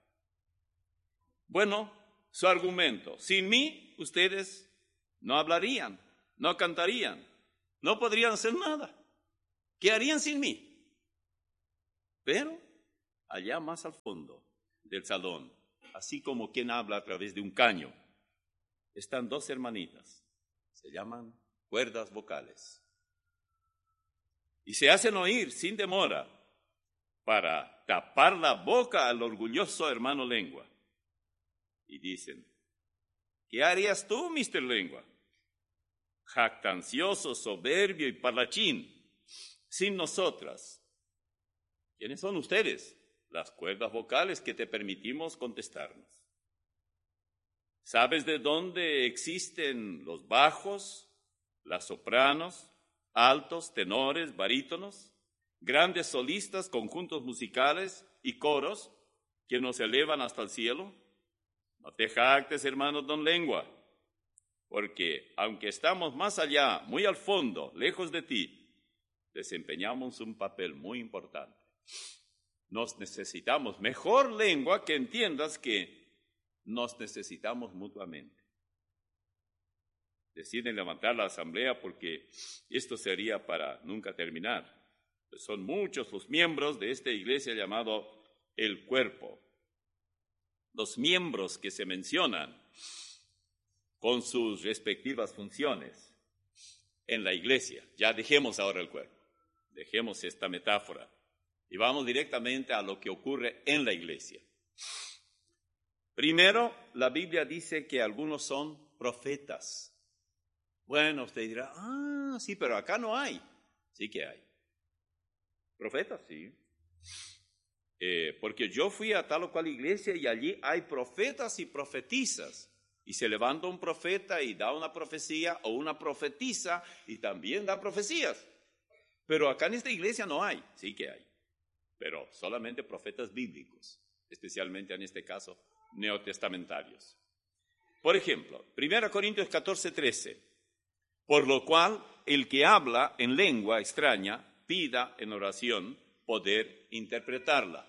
Bueno, su argumento: sin mí, ustedes no hablarían, no cantarían, no podrían hacer nada. ¿Qué harían sin mí? Pero allá más al fondo del salón, así como quien habla a través de un caño, están dos hermanitas, se llaman cuerdas vocales. Y se hacen oír sin demora para tapar la boca al orgulloso hermano Lengua. Y dicen, ¿qué harías tú, mister Lengua? Jactancioso, soberbio y parlachín, sin nosotras. ¿Quiénes son ustedes? Las cuerdas vocales que te permitimos contestarnos. ¿Sabes de dónde existen los bajos, las sopranos, altos, tenores, barítonos, grandes solistas, conjuntos musicales y coros que nos elevan hasta el cielo? No te jactes, hermano don Lengua, porque aunque estamos más allá, muy al fondo, lejos de ti, desempeñamos un papel muy importante. Nos necesitamos. Mejor, Lengua, que entiendas que nos necesitamos mutuamente. Deciden levantar la asamblea porque esto sería para nunca terminar. Pues son muchos los miembros de esta iglesia llamado el cuerpo. Los miembros que se mencionan con sus respectivas funciones en la iglesia. Ya dejemos ahora el cuerpo, dejemos esta metáfora y vamos directamente a lo que ocurre en la iglesia. Primero, la Biblia dice que algunos son profetas. Bueno, usted dirá, ah, sí, pero acá no hay. Sí que hay. Profetas, sí. Eh, porque yo fui a tal o cual iglesia y allí hay profetas y profetisas. Y se levanta un profeta y da una profecía, o una profetisa y también da profecías. Pero acá en esta iglesia no hay. Sí que hay. Pero solamente profetas bíblicos, especialmente en este caso neotestamentarios. Por ejemplo, primera Corintios catorce, trece. Por lo cual, el que habla en lengua extraña, pida en oración poder interpretarla.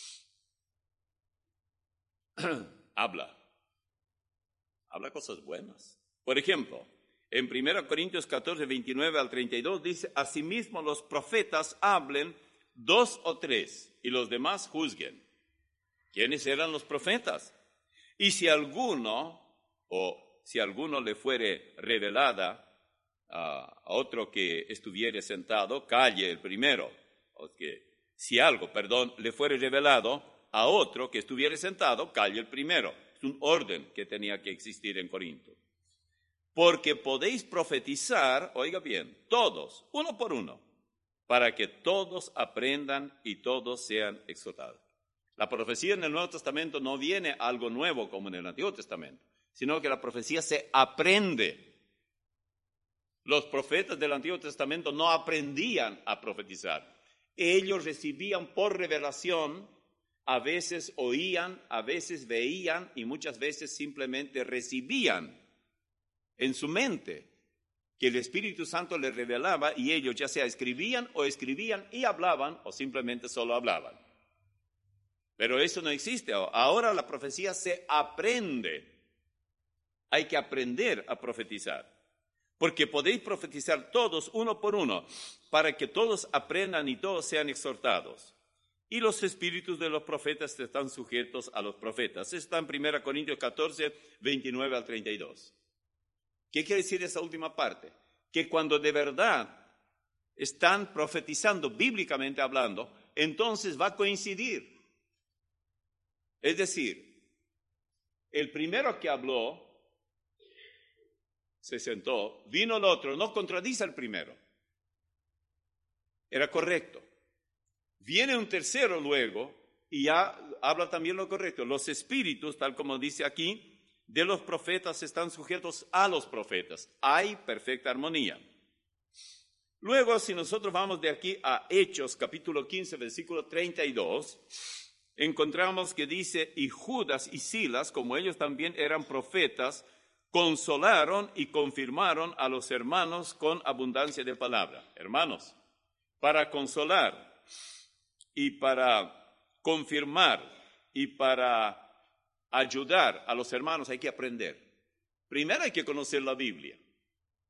Habla. Habla cosas buenas. Por ejemplo, en primera Corintios catorce, veintinueve al treinta y dos dice, asimismo los profetas hablen dos o tres y los demás juzguen. ¿Quiénes eran los profetas? Y si alguno, o si alguno le fuere revelada a otro que estuviere sentado, calle el primero. O que, si algo, perdón, le fuere revelado a otro que estuviere sentado, calle el primero. Es un orden que tenía que existir en Corinto. Porque podéis profetizar, oiga bien, todos, uno por uno, para que todos aprendan y todos sean exhortados. La profecía en el Nuevo Testamento no viene algo nuevo como en el Antiguo Testamento, sino que la profecía se aprende. Los profetas del Antiguo Testamento no aprendían a profetizar. Ellos recibían por revelación, a veces oían, a veces veían y muchas veces simplemente recibían en su mente que el Espíritu Santo les revelaba y ellos ya sea escribían o escribían y hablaban o simplemente solo hablaban. Pero eso no existe. Ahora la profecía se aprende. Hay que aprender a profetizar. Porque podéis profetizar todos uno por uno, para que todos aprendan y todos sean exhortados. Y los espíritus de los profetas están sujetos a los profetas. Eso está en primera Corintios catorce, veintinueve al treinta y dos. ¿Qué quiere decir esa última parte? Que cuando de verdad están profetizando, bíblicamente hablando, entonces va a coincidir. Es decir, el primero que habló se sentó, vino el otro, no contradice al primero. Era correcto. Viene un tercero luego y ya habla también lo correcto. Los espíritus, tal como dice aquí, de los profetas están sujetos a los profetas. Hay perfecta armonía. Luego, si nosotros vamos de aquí a Hechos, capítulo quince, versículo treinta y dos, encontramos que dice, y Judas y Silas, como ellos también eran profetas, consolaron y confirmaron a los hermanos con abundancia de palabra. Hermanos, para consolar y para confirmar y para ayudar a los hermanos hay que aprender. Primero hay que conocer la Biblia.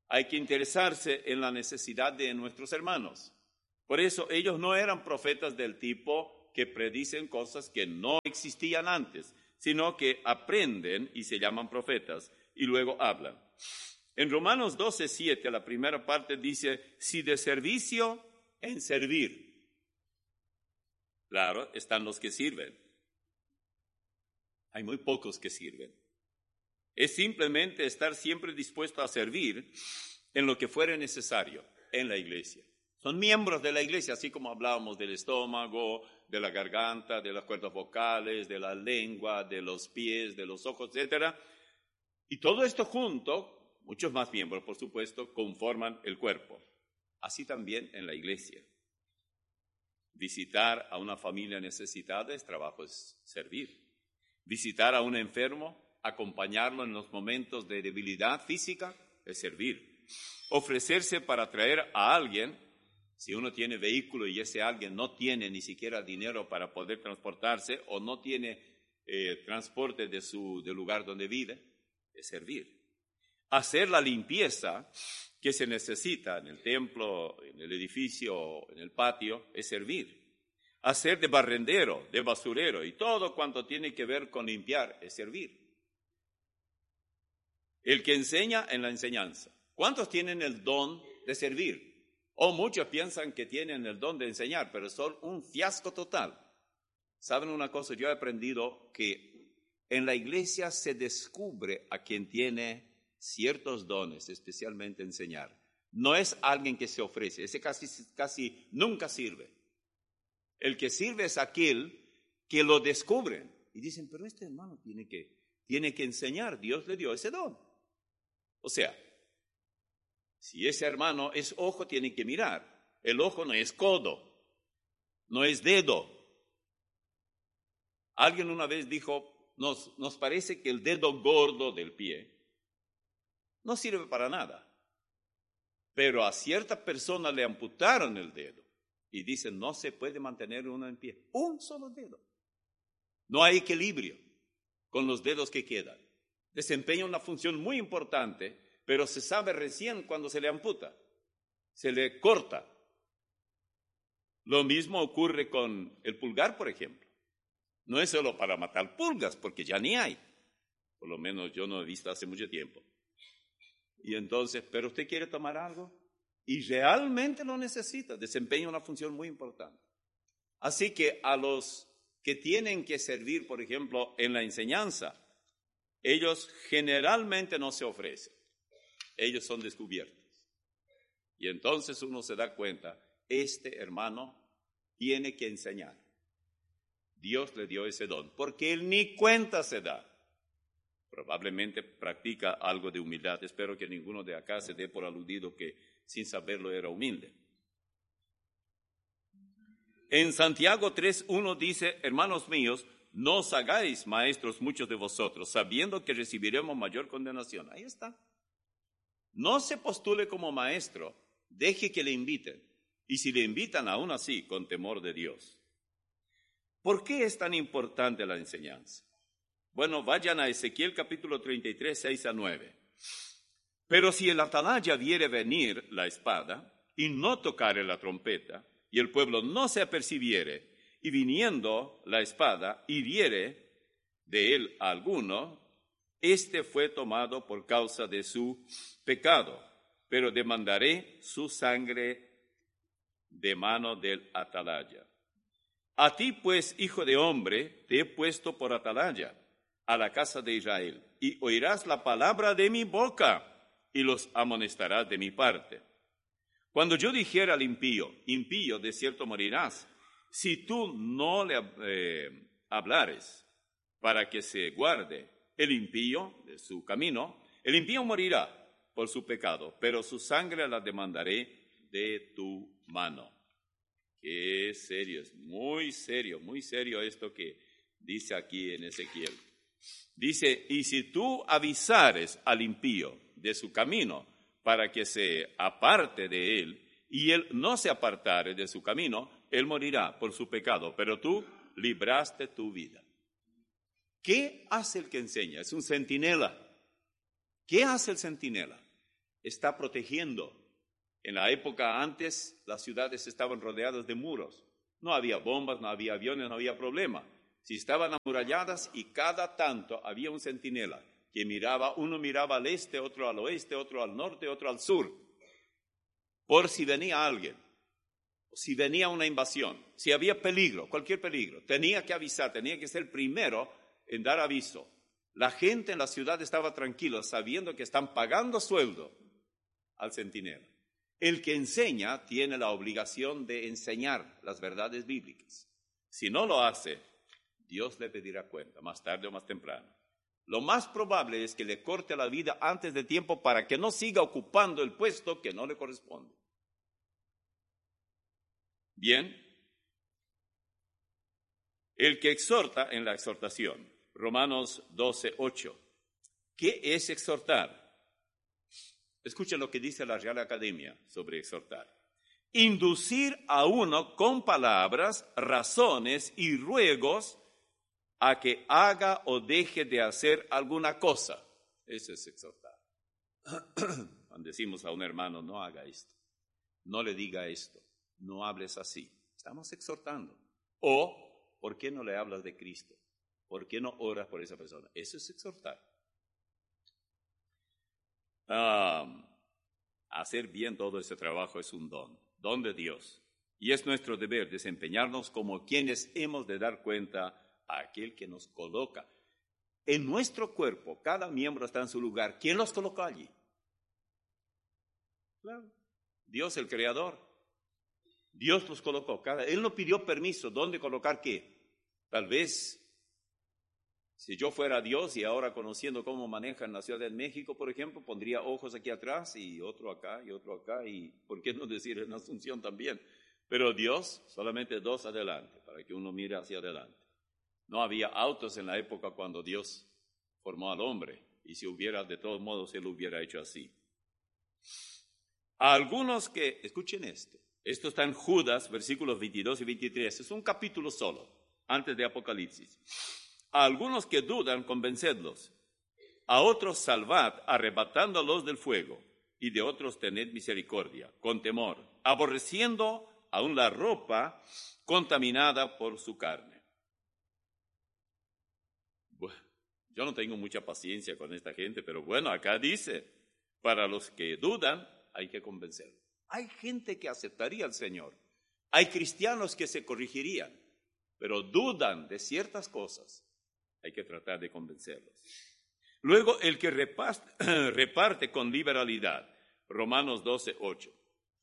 Hay que interesarse en la necesidad de nuestros hermanos. Por eso ellos no eran profetas del tipo que predicen cosas que no existían antes, sino que aprenden y se llaman profetas y luego hablan. En Romanos doce, siete, la primera parte dice, si de servicio, en servir. Claro, están los que sirven. Hay muy pocos que sirven. Es simplemente estar siempre dispuesto a servir en lo que fuere necesario en la iglesia. Son miembros de la iglesia, así como hablábamos del estómago, de la garganta, de las cuerdas vocales, de la lengua, de los pies, de los ojos, etcétera. Y todo esto junto, muchos más miembros, por supuesto, conforman el cuerpo. Así también en la iglesia. Visitar a una familia necesitada es trabajo, es servir. Visitar a un enfermo, acompañarlo en los momentos de debilidad física, es servir. Ofrecerse para traer a alguien, si uno tiene vehículo y ese alguien no tiene ni siquiera dinero para poder transportarse o no tiene eh, transporte de su, del lugar donde vive, es servir. Hacer la limpieza que se necesita en el templo, en el edificio, en el patio, es servir. Hacer de barrendero, de basurero y todo cuanto tiene que ver con limpiar es servir. El que enseña en la enseñanza. ¿Cuántos tienen el don de servir? O muchos piensan que tienen el don de enseñar, pero son un fiasco total. ¿Saben una cosa? Yo he aprendido que en la iglesia se descubre a quien tiene ciertos dones, especialmente enseñar. No es alguien que se ofrece, ese casi, casi nunca sirve. El que sirve es aquel que lo descubren y dicen, pero este hermano tiene que, tiene que enseñar, Dios le dio ese don. O sea, si ese hermano es ojo, tiene que mirar. El ojo no es codo, no es dedo. Alguien una vez dijo, nos, nos parece que el dedo gordo del pie no sirve para nada. Pero a cierta persona le amputaron el dedo y dicen, no se puede mantener uno en pie. Un solo dedo. No hay equilibrio con los dedos que quedan. Desempeña una función muy importante, pero se sabe recién cuando se le amputa, se le corta. Lo mismo ocurre con el pulgar, por ejemplo. No es solo para matar pulgas, porque ya ni hay. Por lo menos yo no he visto hace mucho tiempo. Y entonces, ¿pero usted quiere tomar algo? Y realmente lo necesita, desempeña una función muy importante. Así que a los que tienen que servir, por ejemplo, en la enseñanza, ellos generalmente no se ofrecen. Ellos son descubiertos. Y entonces uno se da cuenta, este hermano tiene que enseñar. Dios le dio ese don, porque él ni cuenta se da. Probablemente practica algo de humildad. Espero que ninguno de acá se dé por aludido que sin saberlo era humilde. En Santiago tres uno dice, hermanos míos, no os hagáis maestros muchos de vosotros, sabiendo que recibiremos mayor condenación. Ahí está. No se postule como maestro, deje que le inviten. Y si le invitan aún así, con temor de Dios. ¿Por qué es tan importante la enseñanza? Bueno, vayan a Ezequiel capítulo treinta y tres, seis a nueve. Pero si el atalaya viere venir la espada, y no tocare la trompeta, y el pueblo no se apercibiere, y viniendo la espada, hiriere de él a alguno, este fue tomado por causa de su pecado, pero demandaré su sangre de mano del atalaya. A ti, pues, hijo de hombre, te he puesto por atalaya a la casa de Israel, y oirás la palabra de mi boca, y los amonestarás de mi parte. Cuando yo dijera al impío, impío, de cierto morirás, si tú no le eh, hablares para que se guarde el impío de su camino, el impío morirá por su pecado, pero su sangre la demandaré de tu mano. Qué serio, es muy serio, muy serio esto que dice aquí en Ezequiel. Dice, y si tú avisares al impío de su camino para que se aparte de él, y él no se apartare de su camino, él morirá por su pecado, pero tú libraste tu vida. ¿Qué hace el que enseña? Es un centinela. ¿Qué hace el centinela? está protegiendo. En la época antes, las ciudades estaban rodeadas de muros. No había bombas, no había aviones, no había problema. Si estaban amuralladas y cada tanto había un centinela que miraba, uno miraba al este, otro al oeste, otro al norte, otro al sur, por si venía alguien, si venía una invasión, si había peligro, cualquier peligro, tenía que avisar, tenía que ser el primero en dar aviso. La gente en la ciudad estaba tranquila, sabiendo que están pagando sueldo al centinela. El que enseña tiene la obligación de enseñar las verdades bíblicas. Si no lo hace, Dios le pedirá cuenta, más tarde o más temprano. Lo más probable es que le corte la vida antes de tiempo para que no siga ocupando el puesto que no le corresponde. Bien, el que exhorta en la exhortación, Romanos doce, ocho. ¿Qué es exhortar? Escuchen lo que dice la Real Academia sobre exhortar. Inducir a uno con palabras, razones y ruegos a que haga o deje de hacer alguna cosa. Eso es exhortar. Cuando decimos a un hermano, no haga esto, no le diga esto, no hables así, estamos exhortando. O, ¿por qué no le hablas de Cristo? ¿Por qué no oras por esa persona? Eso es exhortar. Um, hacer bien todo ese trabajo es un don, don de Dios. Y es nuestro deber desempeñarnos como quienes hemos de dar cuenta a aquel que nos coloca. En nuestro cuerpo, cada miembro está en su lugar. ¿Quién los colocó allí? Claro, Dios el Creador. Dios los colocó. Cada, él no pidió permiso. ¿Dónde colocar qué? Tal vez, si yo fuera Dios y ahora conociendo cómo manejan la Ciudad de México, por ejemplo, pondría ojos aquí atrás y otro acá y otro acá. Y ¿por qué no decir en Asunción también? Pero Dios, solamente dos adelante, para que uno mire hacia adelante. No había autos en la época cuando Dios formó al hombre. Y si hubiera, de todos modos, Él lo hubiera hecho así. A algunos que, escuchen esto, esto está en Judas, versículos veintidós y veintitrés, es un capítulo solo, antes de Apocalipsis. A algunos que dudan, convencedlos. A otros salvad, arrebatándolos del fuego. Y de otros tened misericordia, con temor, aborreciendo aún la ropa contaminada por su carne. Bueno, yo no tengo mucha paciencia con esta gente, pero bueno, acá dice, para los que dudan, hay que convencerlos. Hay gente que aceptaría al Señor. Hay cristianos que se corregirían, pero dudan de ciertas cosas. Hay que tratar de convencerlos. Luego, el que reparte, reparte con liberalidad. Romanos doce, ocho.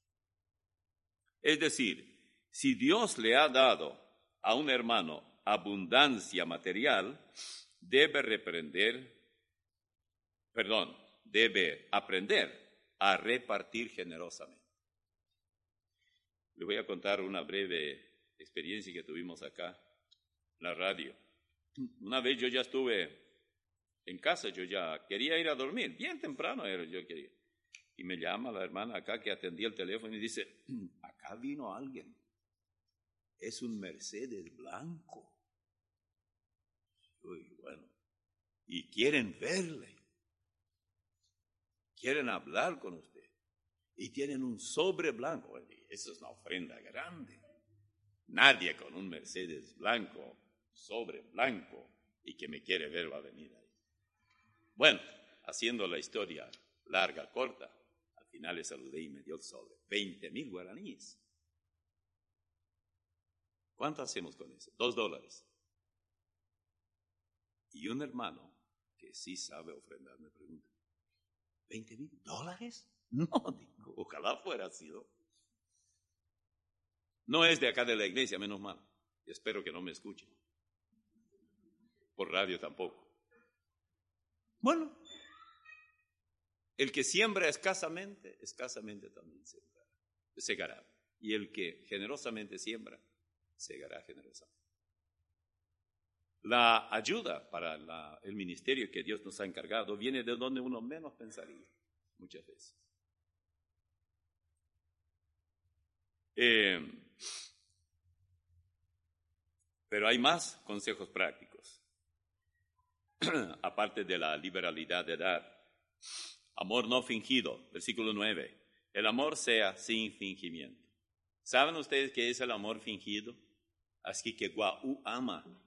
Es decir, si Dios le ha dado a un hermano abundancia material, debe reprender, perdón, debe aprender a repartir generosamente. Le voy a contar una breve experiencia que tuvimos acá en la radio. Una vez yo ya estuve en casa, yo ya quería ir a dormir, bien temprano era, yo quería. Y me llama la hermana acá que atendía el teléfono y dice, acá vino alguien, es un Mercedes blanco. Uy, bueno, y quieren verle, quieren hablar con usted, y tienen un sobre blanco. Eso es una ofrenda grande. Nadie con un Mercedes blanco, sobre blanco, y que me quiere ver va a venir ahí. Bueno, haciendo la historia larga, corta, al final le saludé y me dio el sobre. veinte mil guaraníes. ¿Cuánto hacemos con eso? Dos dólares. Y un hermano que sí sabe ofrendar me pregunta, ¿veinte mil dólares? No, digo, ojalá fuera sido. No es de acá de la iglesia, menos mal. Espero que no me escuchen. Por radio tampoco. Bueno, el que siembra escasamente, escasamente también segará. segará. Y el que generosamente siembra, segará generosamente. La ayuda para la, el ministerio que Dios nos ha encargado viene de donde uno menos pensaría, muchas veces. Eh, pero hay más consejos prácticos. Aparte de la liberalidad de dar, Amor no fingido, versículo nueve. El amor sea sin fingimiento. ¿Saben ustedes qué es el amor fingido? Así que guau ama